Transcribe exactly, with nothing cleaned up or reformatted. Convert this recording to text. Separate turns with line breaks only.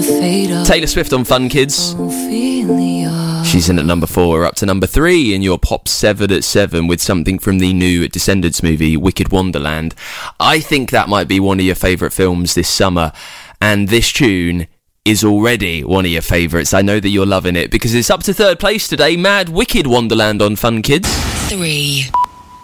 Taylor Swift on Fun Kids. She's in at number four. We're up to number three in your Pop seven at seven with something from the new Descendants movie, Wicked Wonderland. I think that might be one of your favourite films this summer, and this tune is already one of your favourites. I know that you're loving it because it's up to third place today. Mad Wicked Wonderland on Fun Kids.
Three.